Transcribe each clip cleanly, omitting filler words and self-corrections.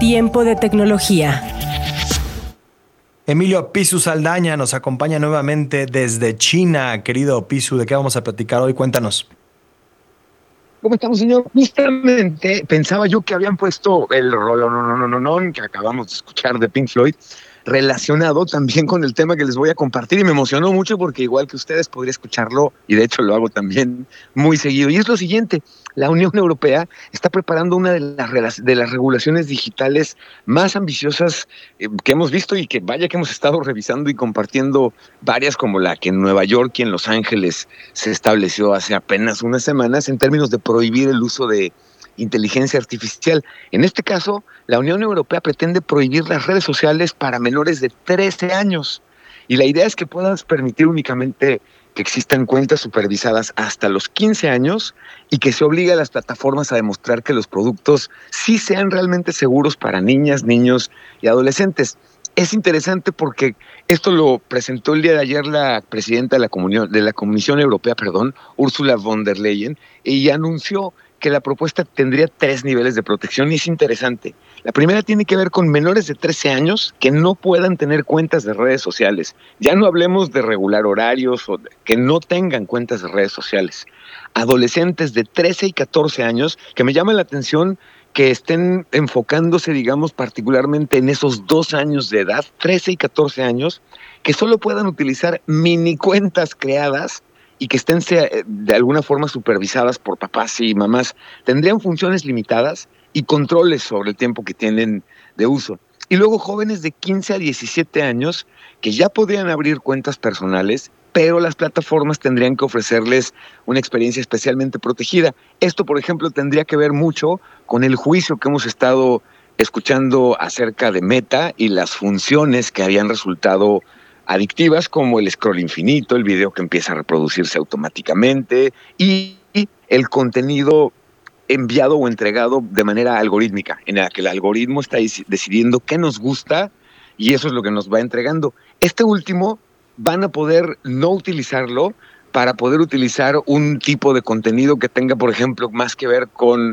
Tiempo de tecnología. Emilio Pisu Saldaña nos acompaña nuevamente desde China. Querido Pisu, ¿de qué vamos a platicar hoy? Cuéntanos. ¿Cómo estamos, señor? Justamente pensaba yo que habían puesto el rolón que acabamos de escuchar de Pink Floyd, relacionado también con el tema que les voy a compartir, y me emocionó mucho porque igual que ustedes podría escucharlo, y de hecho lo hago también muy seguido. Y es lo siguiente: la Unión Europea está preparando una de las regulaciones digitales más ambiciosas que hemos visto, y que vaya que hemos estado revisando y compartiendo varias, como la que en Nueva York y en Los Ángeles se estableció hace apenas unas semanas, en términos de prohibir el uso de inteligencia artificial. En este caso, la Unión Europea pretende prohibir las redes sociales para menores de 13 años. Y la idea es que puedas permitir únicamente que existan cuentas supervisadas hasta los 15 años, y que se obligue a las plataformas a demostrar que los productos sí sean realmente seguros para niñas, niños y adolescentes. Es interesante porque esto lo presentó el día de ayer la presidenta de la Comisión Europea, Ursula von der Leyen, y anunció que la propuesta tendría 3 niveles de protección, y es interesante. La primera tiene que ver con menores de 13 años que no puedan tener cuentas de redes sociales. Ya no hablemos de regular horarios o que no tengan cuentas de redes sociales. Adolescentes de 13 y 14 años, que me llama la atención que estén enfocándose, digamos, particularmente en esos 2 años de edad, 13 y 14 años, que solo puedan utilizar mini cuentas creadas y que estén de alguna forma supervisadas por papás y mamás. Tendrían funciones limitadas y controles sobre el tiempo que tienen de uso. Y luego jóvenes de 15 a 17 años que ya podrían abrir cuentas personales, pero las plataformas tendrían que ofrecerles una experiencia especialmente protegida. Esto, por ejemplo, tendría que ver mucho con el juicio que hemos estado escuchando acerca de Meta y las funciones que habían resultado adictivas, como el scroll infinito, el video que empieza a reproducirse automáticamente y el contenido enviado o entregado de manera algorítmica, en la que el algoritmo está decidiendo qué nos gusta y eso es lo que nos va entregando. Este último van a poder no utilizarlo para poder utilizar un tipo de contenido que tenga, por ejemplo, más que ver con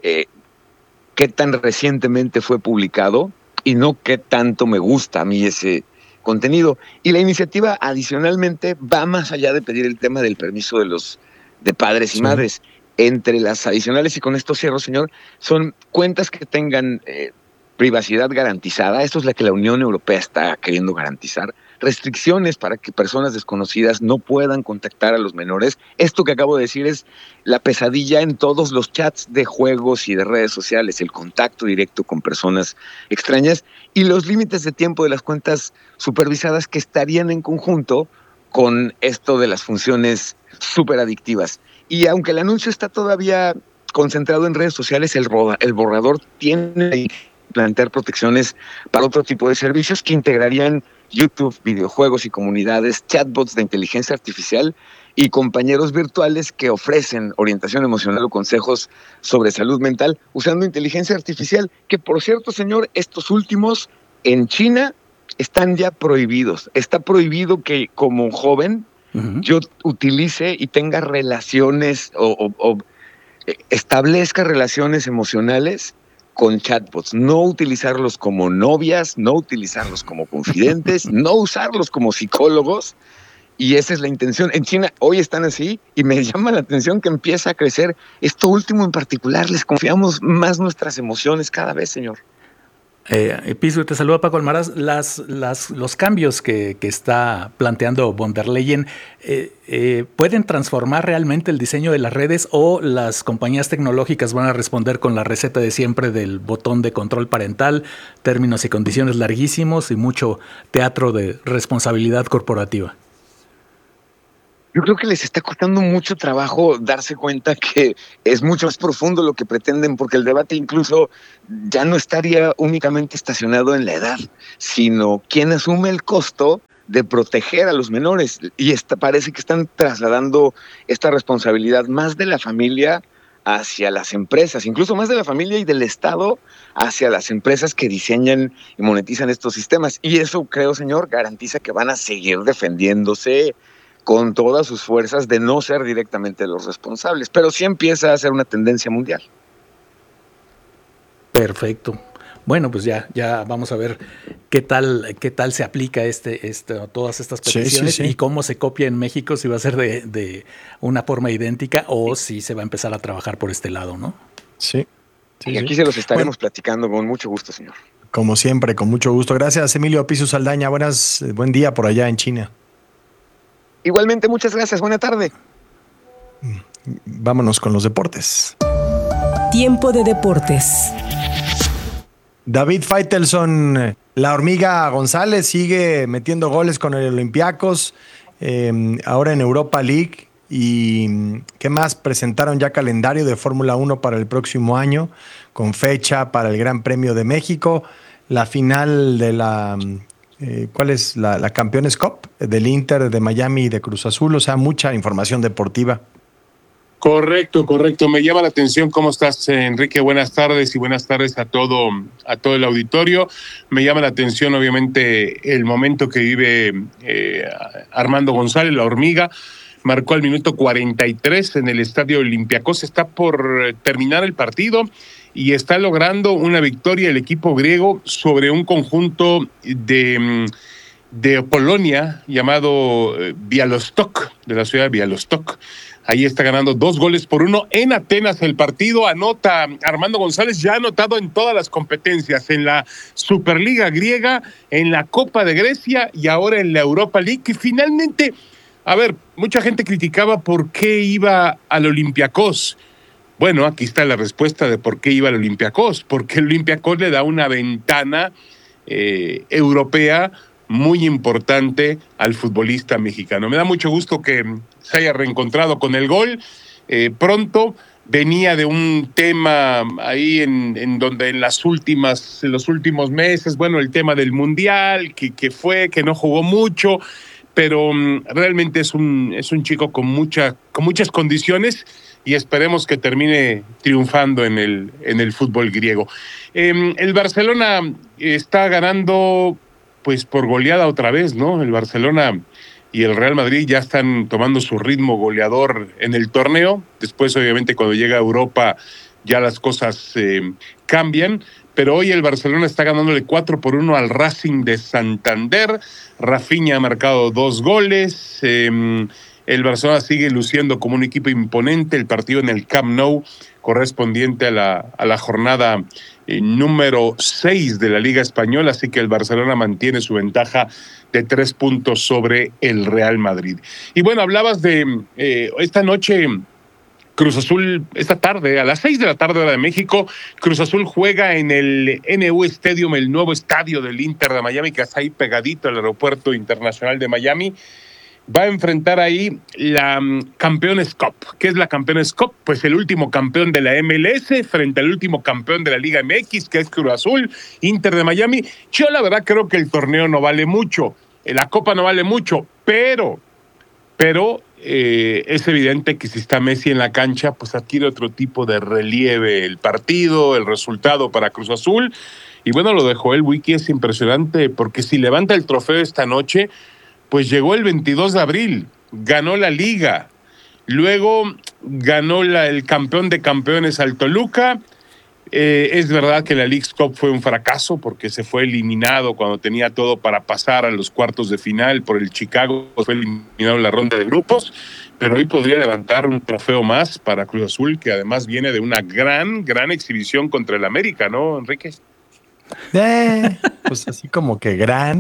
qué tan recientemente fue publicado y no qué tanto me gusta a mí ese contenido. Y la iniciativa adicionalmente va más allá de pedir el tema del permiso de padres y madres. Entre las adicionales, y con esto cierro, señor, son cuentas que tengan privacidad garantizada. Esto es la que la Unión Europea está queriendo garantizar. Restricciones para que personas desconocidas no puedan contactar a los menores. Esto que acabo de decir es la pesadilla en todos los chats de juegos y de redes sociales, el contacto directo con personas extrañas, y los límites de tiempo de las cuentas supervisadas, que estarían en conjunto con esto de las funciones súper adictivas. Y aunque el anuncio está todavía concentrado en redes sociales, el borrador tiene que plantear protecciones para otro tipo de servicios que integrarían YouTube, videojuegos y comunidades, chatbots de inteligencia artificial y compañeros virtuales que ofrecen orientación emocional o consejos sobre salud mental usando inteligencia artificial, que, por cierto, señor, estos últimos en China están ya prohibidos. Está prohibido que como joven yo utilice y tenga relaciones o establezca relaciones emocionales con chatbots. No utilizarlos como novias, no utilizarlos como confidentes, no usarlos como psicólogos. Y esa es la intención. En China hoy están así, y me llama la atención que empieza a crecer esto último en particular. Les confiamos más nuestras emociones cada vez, señor. Pisu, te saluda Paco Almaraz. Los cambios que está planteando von der Leyen ¿pueden transformar realmente el diseño de las redes, o las compañías tecnológicas van a responder con la receta de siempre del botón de control parental, términos y condiciones larguísimos y mucho teatro de responsabilidad corporativa? Yo creo que les está costando mucho trabajo darse cuenta que es mucho más profundo lo que pretenden, porque el debate incluso ya no estaría únicamente estacionado en la edad, sino quién asume el costo de proteger a los menores. Y parece que están trasladando esta responsabilidad más de la familia hacia las empresas, incluso más de la familia y del Estado hacia las empresas que diseñan y monetizan estos sistemas. Y eso, creo, señor, garantiza que van a seguir defendiéndose con todas sus fuerzas de no ser directamente los responsables, pero sí empieza a ser una tendencia mundial. Perfecto. Bueno, pues ya vamos a ver qué tal se aplica todas estas peticiones y cómo se copia en México, si va a ser de una forma idéntica o si se va a empezar a trabajar por este lado, ¿no? Sí. Y aquí se los estaremos platicando con mucho gusto, señor. Como siempre, con mucho gusto. Gracias, Emilio Pisu Saldaña. Buen día por allá en China. Igualmente, muchas gracias. Buena tarde. Vámonos con los deportes. Tiempo de deportes. David Faitelson, la hormiga González, sigue metiendo goles con el Olympiacos, ahora en Europa League. ¿Y qué más? Presentaron ya calendario de Fórmula 1 para el próximo año, con fecha para el Gran Premio de México, la final de la Campeones Cup del Inter de Miami y de Cruz Azul, o sea, mucha información deportiva. Correcto. Me llama la atención. ¿Cómo estás, Enrique? Buenas tardes y buenas tardes a todo el auditorio. Me llama la atención, obviamente, el momento que vive Armando González, la hormiga. Marcó al minuto 43 en el Estadio Olympiacos. Está por terminar el partido y está logrando una victoria el equipo griego sobre un conjunto de Polonia llamado Białystok, de la ciudad de Białystok. Ahí está ganando 2-1 en Atenas el partido. Anota Armando González, ya ha anotado en todas las competencias, en la Superliga griega, en la Copa de Grecia y ahora en la Europa League, que finalmente, a ver, mucha gente criticaba por qué iba al Olympiacos. Bueno, aquí está la respuesta de por qué iba al Olympiacos. Porque el Olympiacos le da una ventana europea muy importante al futbolista mexicano. Me da mucho gusto que se haya reencontrado con el gol. Pronto venía de un tema ahí en donde en los últimos meses, bueno, el tema del Mundial, que no jugó mucho, pero realmente es un chico con muchas condiciones y esperemos que termine triunfando en el fútbol griego. El Barcelona está ganando pues por goleada otra vez, ¿no? El Barcelona y el Real Madrid ya están tomando su ritmo goleador en el torneo. Después, obviamente, cuando llega a Europa ya las cosas cambian. Pero hoy el Barcelona está ganándole 4-1 al Racing de Santander. Rafinha ha marcado 2 goles. El Barcelona sigue luciendo como un equipo imponente. El partido en el Camp Nou, correspondiente a la jornada número 6 de la Liga Española, así que el Barcelona mantiene su ventaja de 3 puntos sobre el Real Madrid. Y bueno, hablabas de esta noche, Cruz Azul, esta tarde, a las 6 de la tarde hora de México, Cruz Azul juega en el NU Stadium, el nuevo estadio del Inter de Miami, que está ahí pegadito al Aeropuerto Internacional de Miami. Va a enfrentar ahí la Campeones Cup. ¿Qué es la Campeones Cup? Pues el último campeón de la MLS frente al último campeón de la Liga MX, que es Cruz Azul, Inter de Miami. Yo la verdad creo que el torneo no vale mucho, la Copa no vale mucho, pero es evidente que si está Messi en la cancha, pues adquiere otro tipo de relieve el partido, el resultado para Cruz Azul. Y bueno, lo de Joel Wiki es impresionante, porque si levanta el trofeo esta noche, pues llegó el 22 de abril, ganó la Liga, luego ganó el campeón de campeones al Toluca. Es verdad que la Leagues Cup fue un fracaso porque se fue eliminado cuando tenía todo para pasar a los cuartos de final por el Chicago, fue eliminado en la ronda de grupos, pero hoy podría levantar un trofeo más para Cruz Azul, que además viene de una gran exhibición contra el América, ¿no, Enrique? Pues así como que gran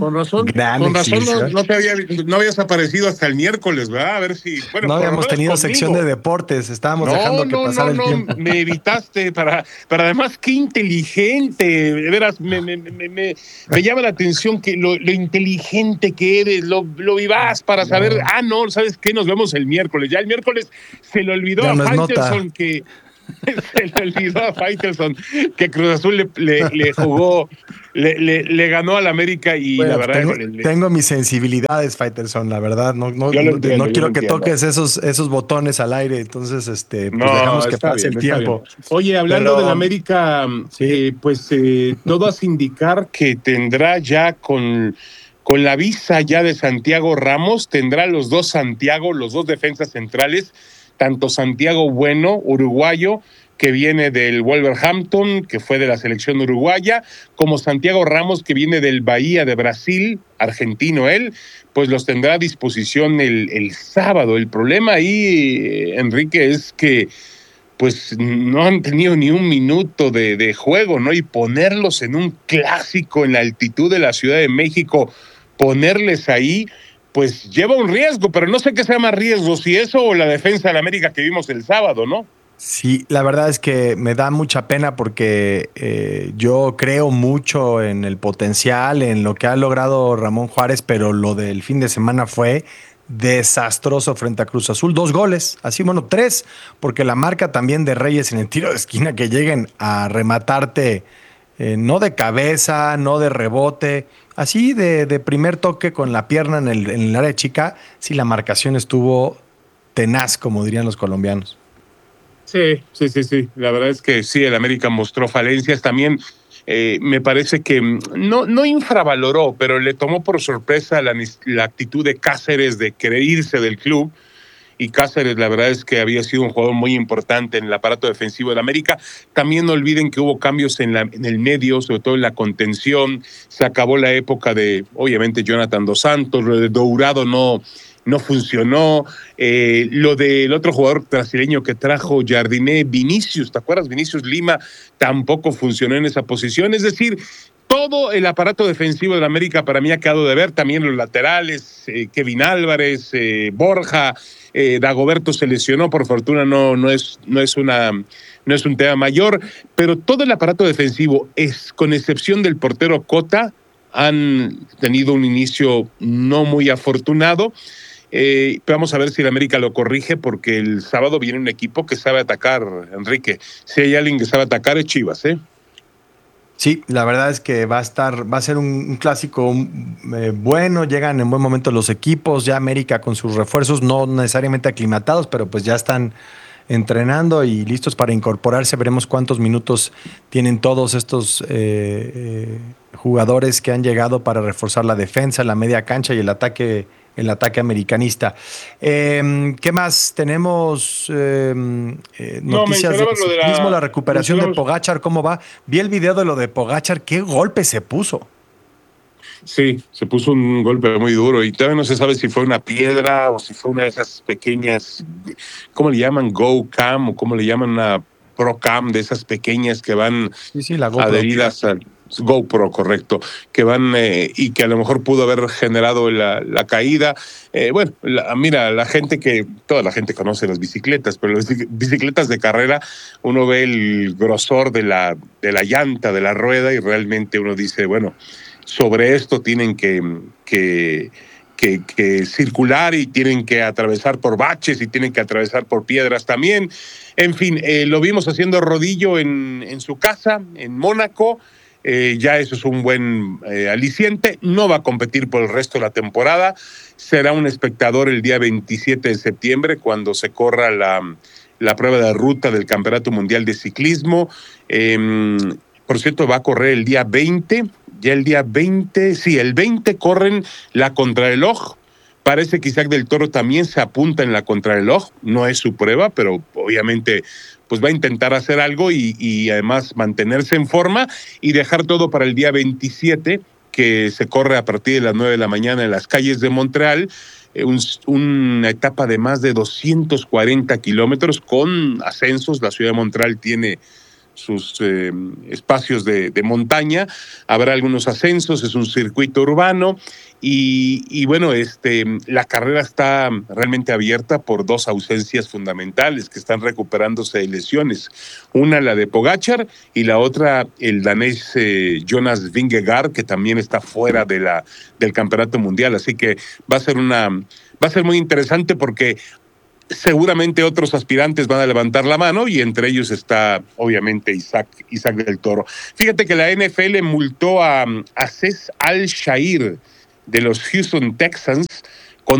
no habías aparecido hasta el miércoles, ¿verdad? A ver si... Bueno, no habíamos tenido sección de deportes, estábamos dejando que pasara el tiempo. Me evitaste para además, qué inteligente, de veras, me llama la atención que lo inteligente que eres, lo vivaz para saber, no, ¿sabes qué? Nos vemos el miércoles. Ya el miércoles se le olvidó a Faitelson que... Se le olvidó a Faitelson que Cruz Azul le jugó, le ganó al América y bueno, la verdad... Tengo mis sensibilidades, Faitelson, la verdad. No quiero que toques esos botones al aire, entonces pues dejamos que pase el tiempo. Oye, hablando del América, sí. Todo hace indicar que tendrá ya con la visa ya de Santiago Ramos, tendrá los dos defensas centrales, tanto Santiago Bueno, uruguayo, que viene del Wolverhampton, que fue de la selección uruguaya, como Santiago Ramos, que viene del Bahía de Brasil, argentino él, pues los tendrá a disposición el sábado. El problema ahí, Enrique, es que pues no han tenido ni un minuto de juego, ¿no? Y ponerlos en un clásico en la altitud de la Ciudad de México, ponerles ahí, pues lleva un riesgo, pero no sé qué sea más riesgo, si eso o la defensa de la América que vimos el sábado, ¿no? Sí, la verdad es que me da mucha pena porque yo creo mucho en el potencial, en lo que ha logrado Ramón Juárez, pero lo del fin de semana fue desastroso frente a Cruz Azul. 2 goles, así bueno, 3, porque la marca también de Reyes en el tiro de esquina que lleguen a rematarte, no de cabeza, no de rebote, así de primer toque con la pierna en el área chica, sí la marcación estuvo tenaz, como dirían los colombianos. Sí. La verdad es que sí, el América mostró falencias. También me parece que no infravaloró, pero le tomó por sorpresa la actitud de Cáceres de querer irse del club. Y Cáceres, la verdad es que había sido un jugador muy importante en el aparato defensivo del América. También no olviden que hubo cambios en el medio, sobre todo en la contención. Se acabó la época de, obviamente, Jonathan Dos Santos. Lo de Dourado no funcionó. Lo del otro jugador brasileño que trajo Jardiné, Vinicius, ¿te acuerdas? Vinicius Lima tampoco funcionó en esa posición. Es decir, todo el aparato defensivo de la América para mí ha quedado de ver. También los laterales, Kevin Álvarez, Borja, Dagoberto se lesionó, por fortuna no es un tema mayor, pero todo el aparato defensivo, con excepción del portero Cota, han tenido un inicio no muy afortunado. Vamos a ver si el América lo corrige, porque el sábado viene un equipo que sabe atacar, Enrique. Si hay alguien que sabe atacar es Chivas, ¿eh? Sí, la verdad es que va a ser un clásico bueno, llegan en buen momento los equipos, ya América con sus refuerzos, no necesariamente aclimatados, pero pues ya están entrenando y listos para incorporarse. Veremos cuántos minutos tienen todos estos jugadores que han llegado para reforzar la defensa, la media cancha y el ataque americanista. ¿Qué más? Tenemos noticias de ciclismo, la recuperación de Pogačar, ¿cómo va? Vi el video de lo de Pogačar, qué golpe se puso. Sí, se puso un golpe muy duro y todavía no se sabe si fue una piedra o si fue una de esas pequeñas, ¿cómo le llaman? Go Cam, o cómo le llaman, una Pro Cam, de esas pequeñas que van la GoPro, adheridas al GoPro, correcto, que van y que a lo mejor pudo haber generado la caída. Bueno, la gente toda la gente conoce las bicicletas, pero las bicicletas de carrera, uno ve el grosor de la llanta, de la rueda, y realmente uno dice, bueno, sobre esto tienen que circular y tienen que atravesar por baches y tienen que atravesar por piedras también. En fin, lo vimos haciendo rodillo en su casa, en Mónaco. Ya eso es un buen aliciente. No va a competir por el resto de la temporada. Será un espectador el día 27 de septiembre cuando se corra la prueba de ruta del Campeonato Mundial de Ciclismo. Por cierto, va a correr el día 20. Ya el día 20, sí, el 20 corren la contrarreloj. Parece que Isaac del Toro también se apunta en la contrarreloj. No es su prueba, pero obviamente pues va a intentar hacer algo y además mantenerse en forma y dejar todo para el día 27, que se corre a partir de las 9 de la mañana en las calles de Montreal. Una etapa de más de 240 kilómetros con ascensos. La ciudad de Montreal tiene sus espacios de montaña, habrá algunos ascensos, es un circuito urbano y bueno, la carrera está realmente abierta por 2 ausencias fundamentales que están recuperándose de lesiones. Una, la de Pogačar, y la otra, el danés Jonas Vingegaard, que también está fuera del campeonato mundial. Así que va a ser muy interesante, porque seguramente otros aspirantes van a levantar la mano y entre ellos está obviamente Isaac del Toro. Fíjate que la NFL multó a Aziz Al-Shair de los Houston Texans con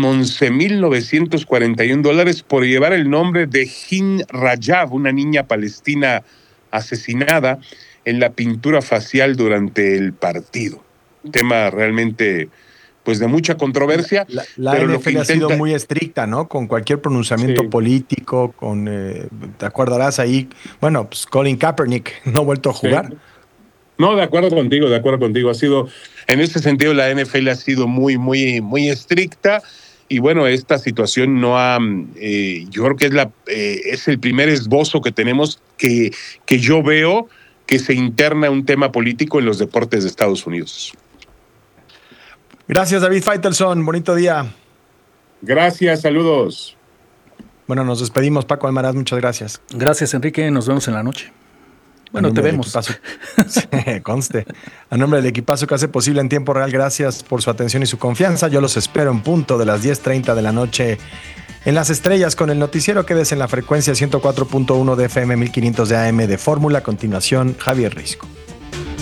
$11,941 por llevar el nombre de Hind Rajab, una niña palestina asesinada, en la pintura facial durante el partido. Un tema realmente pues de mucha controversia. La pero lo NFL que ha sido intenta- muy estricta, ¿no? Con cualquier pronunciamiento Sí. político, te acordarás ahí, bueno, pues Colin Kaepernick no ha vuelto a jugar. Sí. No, de acuerdo contigo, de acuerdo contigo. Ha sido, en ese sentido, la NFL ha sido muy, muy, muy estricta. Y bueno, esta situación no ha, yo creo que es el primer esbozo que tenemos que yo veo que se interna un tema político en los deportes de Estados Unidos. Gracias, David Faitelson. Bonito día. Gracias, saludos. Bueno, nos despedimos, Paco Almaraz. Muchas gracias. Gracias, Enrique. Nos vemos en la noche. Bueno, te vemos. Sí, conste. A nombre del equipazo que hace posible en tiempo real, gracias por su atención y su confianza. Yo los espero en punto de las 10:30 de la noche en Las Estrellas con el noticiero. Quédese en la frecuencia 104.1 de FM 1500 de AM de Fórmula. A continuación, Javier Risco.